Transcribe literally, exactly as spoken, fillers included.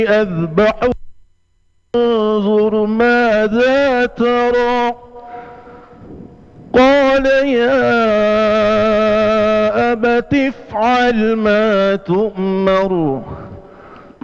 أذبح انظر ماذا ترى. قال يا أبت افعل ما تؤمر